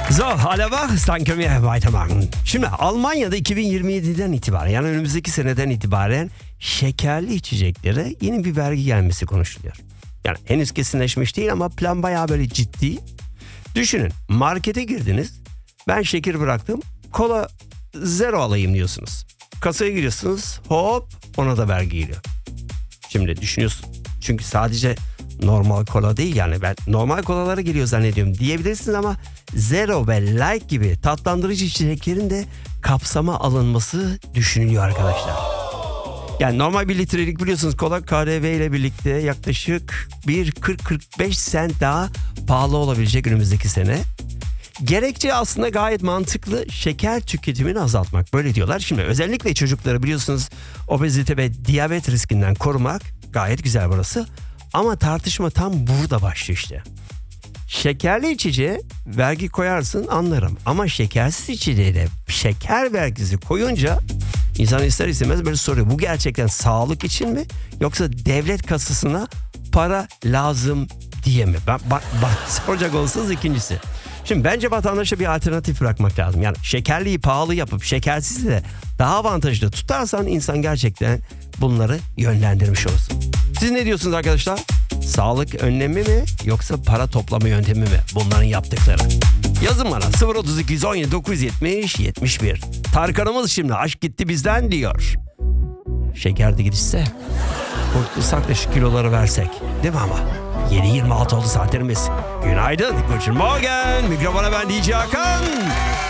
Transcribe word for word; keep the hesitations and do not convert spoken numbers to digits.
So, alle wach, dann können wir weitermachen. Şimdi Almanya'da iki bin yirmi yediden itibaren, yani önümüzdeki seneden itibaren şekerli içeceklere yeni bir vergi gelmesi konuşuluyor. Yani henüz kesinleşmiş değil ama plan bayağı böyle ciddi. Düşünün, markete girdiniz, ben şeker bıraktım, kola zero alayım diyorsunuz. Kasaya giriyorsunuz, hop ona da vergi geliyor. Şimdi düşünüyorsun, çünkü sadece normal kola değil, yani ben normal kolalara geliyor zannediyorum diyebilirsiniz ama Zero ve Light gibi tatlandırıcı içeceklerin de kapsama alınması düşünülüyor arkadaşlar. Yani normal bir litrelik biliyorsunuz kola K D V ile birlikte yaklaşık bir kırk kırk beş sent daha pahalı olabilecek önümüzdeki sene. Gerekçe aslında gayet mantıklı, şeker tüketimini azaltmak, böyle diyorlar. Şimdi özellikle çocukları biliyorsunuz obezite ve diyabet riskinden korumak, gayet güzel burası. Ama tartışma tam burada başlıyor işte. Şekerli içeceğe vergi koyarsın anlarım. Ama şekersiz içeceğe de şeker vergisi koyunca insan ister istemez böyle soruyor. Bu gerçekten sağlık için mi? Yoksa devlet kasasına para lazım diye mi? Bak, bak, bak soracak olsanız ikincisi. Şimdi bence vatandaşa bir alternatif bırakmak lazım. Yani şekerliyi pahalı yapıp şekersiz de daha avantajlı tutarsan insan gerçekten bunları yönlendirmiş olursun. Siz ne diyorsunuz arkadaşlar? Sağlık önlemi mi yoksa para toplama yöntemi mi bunların yaptıkları? Yazın bana sıfır otuz iki yüz on yedi dokuz yüz yetmiş yetmiş bir. Tarkan'ımız şimdi aşk gitti bizden diyor. Şeker de gidişse kurtulsak da şu kiloları versek, değil mi ama? yedi yirmi altı oldu saatlerimiz. Günaydın, guten Morgen. Mikrofona ben D J Hakan.